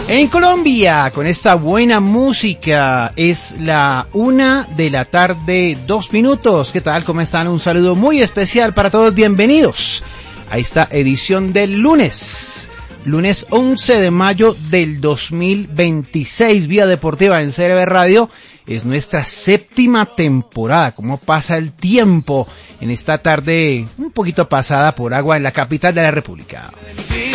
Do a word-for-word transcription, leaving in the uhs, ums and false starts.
En Colombia, con esta buena música, es la una de la tarde, dos minutos. ¿Qué tal? ¿Cómo están? Un saludo muy especial para todos. Bienvenidos a esta edición del lunes. Lunes once de mayo del dos mil veintiséis. Vía Deportiva en C R V Radio. Es nuestra séptima temporada. ¿Cómo pasa el tiempo en esta tarde un poquito pasada por agua en la capital de la República?